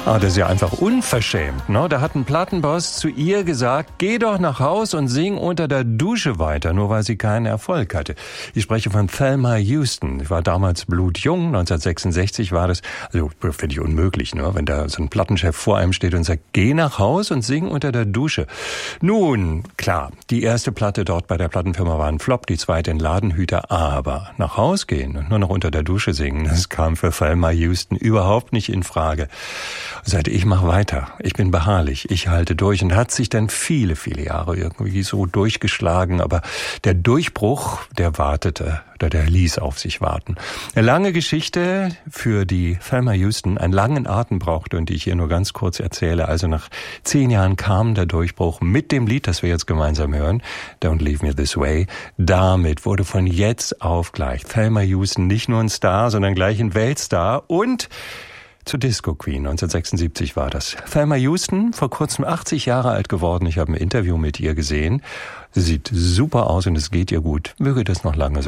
Ah, das ist ja einfach unverschämt, ne? Da hat ein Plattenboss zu ihr gesagt, geh doch nach Haus und sing unter der Dusche weiter, nur weil sie keinen Erfolg hatte. Ich spreche von Thelma Houston. Ich war damals blutjung, 1966 war das. Also, finde ich unmöglich, ne? Wenn da so ein Plattenchef vor einem steht und sagt, geh nach Haus und sing unter der Dusche. Nun, klar, die erste Platte dort bei der Plattenfirma war ein Flop, die zweite ein Ladenhüter, aber nach Haus gehen und nur noch unter der Dusche singen, das kam für Thelma Houston überhaupt nicht in Frage. Sagte, ich mache weiter, ich bin beharrlich, ich halte durch und hat sich dann viele, viele Jahre irgendwie so durchgeschlagen, aber der Durchbruch, der wartete, oder der ließ auf sich warten. Eine lange Geschichte, für die Thelma Houston einen langen Atem brauchte und die ich hier nur ganz kurz erzähle. Also nach 10 Jahren kam der Durchbruch mit dem Lied, das wir jetzt gemeinsam hören, Don't Leave Me This Way. Damit wurde von jetzt auf gleich Thelma Houston nicht nur ein Star, sondern gleich ein Weltstar und zur Disco Queen. 1976 war das. Thelma Houston, vor kurzem 80 Jahre alt geworden. Ich habe ein Interview mit ihr gesehen. Sie sieht super aus und es geht ihr gut. Möge das noch lange so